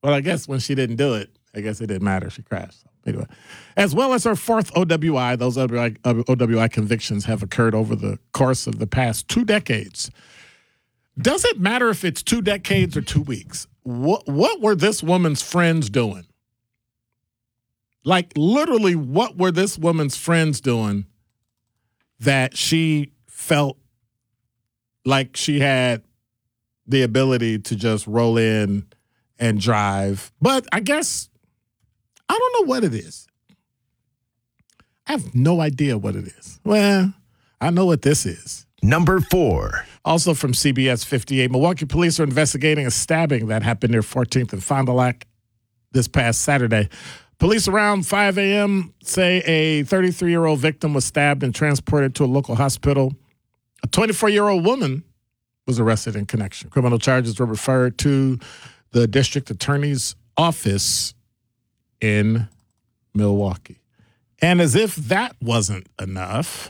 Well, I guess when she didn't do it, I guess it didn't matter. She crashed. Anyway, as well as her fourth OWI, those OWI convictions have occurred over the course of the past 2 decades. Does it matter if it's 2 decades or 2 weeks? What were this woman's friends doing? Like, literally, what were this woman's friends doing that she felt like she had the ability to just roll in and drive? But I guess, I don't know what it is. I have no idea what it is. Well, I know what this is. Number 4. Also from CBS 58, Milwaukee police are investigating a stabbing that happened near 14th and Fond du Lac this past Saturday. Police around 5 a.m. say a 33-year-old victim was stabbed and transported to a local hospital. A 24-year-old woman was arrested in connection. Criminal charges were referred to the district attorney's office in Milwaukee. And as if that wasn't enough,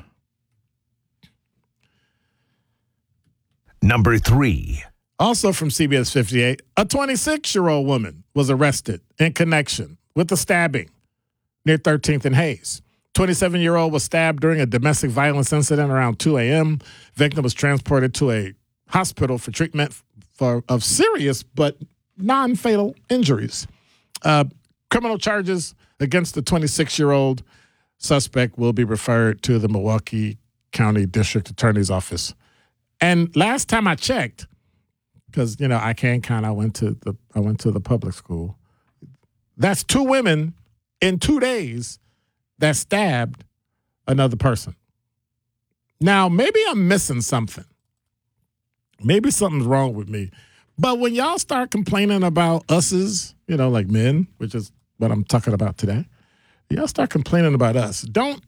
Number 3. also from CBS 58, a 26-year-old woman was arrested in connection with the stabbing near 13th and Hayes. 27-year-old was stabbed during a domestic violence incident around 2 a.m. Victim was transported to a hospital for treatment of serious but non-fatal injuries. Criminal charges against the 26-year-old suspect will be referred to the Milwaukee County District Attorney's Office. And last time I checked, because I can't count, I went to the public school. That's 2 women in 2 days that stabbed another person. Now, maybe I'm missing something. Maybe something's wrong with me. But when y'all start complaining about us's, like men, which is what I'm talking about today, y'all start complaining about us. Don't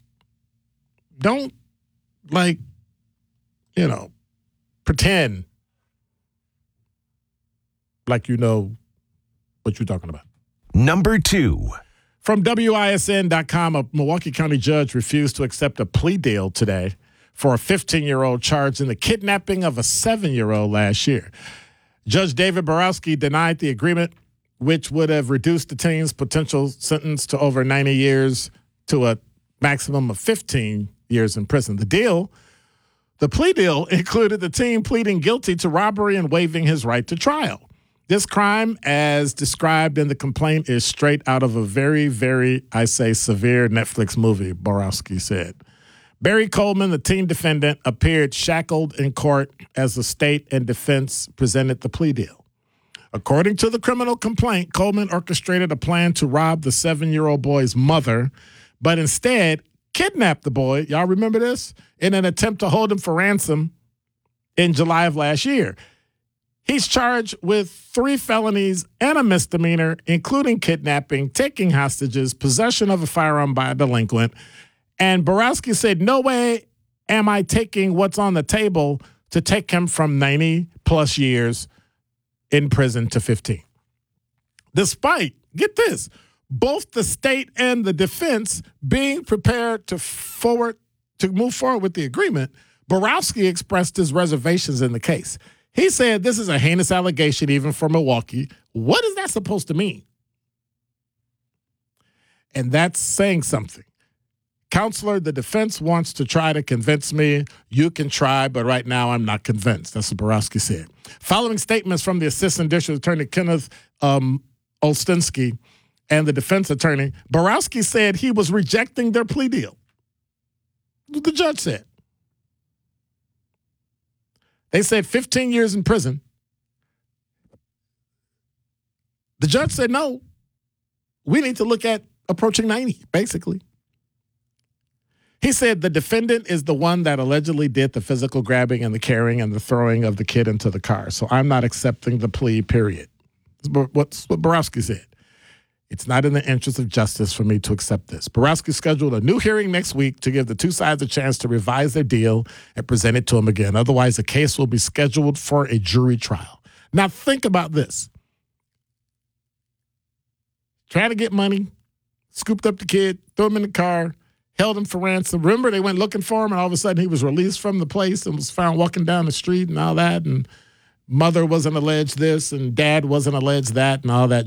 pretend like you know what you're talking about. Number 2. From WISN.com, a Milwaukee County judge refused to accept a plea deal today for a 15-year-old charged in the kidnapping of a 7-year-old last year. Judge David Borowski denied the agreement, which would have reduced the teen's potential sentence to over 90 years to a maximum of 15 years in prison. The plea deal included the teen pleading guilty to robbery and waiving his right to trial. This crime, as described in the complaint, is straight out of a very, very, I say, severe Netflix movie, Borowski said. Barry Coleman, the teen defendant, appeared shackled in court as the state and defense presented the plea deal. According to the criminal complaint, Coleman orchestrated a plan to rob the 7-year-old boy's mother, but instead kidnapped the boy, y'all remember this, in an attempt to hold him for ransom in July of last year. He's charged with 3 felonies and a misdemeanor, including kidnapping, taking hostages, possession of a firearm by a delinquent. And Borowski said, no way am I taking what's on the table to take him from 90 plus years in prison to 15. Despite, get this, both the state and the defense being prepared to move forward with the agreement, Borowski expressed his reservations in the case. He said this is a heinous allegation even for Milwaukee. What is that supposed to mean? And that's saying something. Counselor, the defense wants to try to convince me. You can try, but right now I'm not convinced. That's what Borowski said. Following statements from the assistant district attorney, Kenneth Olstinsky, and the defense attorney, Borowski said he was rejecting their plea deal. The judge said. They said 15 years in prison. The judge said, no, we need to look at approaching 90, basically. He said the defendant is the one that allegedly did the physical grabbing and the carrying and the throwing of the kid into the car. So I'm not accepting the plea, period. That's what Borowski said. It's not in the interest of justice for me to accept this. Borowski scheduled a new hearing next week to give the 2 sides a chance to revise their deal and present it to him again. Otherwise, the case will be scheduled for a jury trial. Now, think about this. Trying to get money, scooped up the kid, threw him in the car, held him for ransom. Remember, they went looking for him, and all of a sudden he was released from the place and was found walking down the street and all that, and mother wasn't alleged this, and dad wasn't alleged that, and all that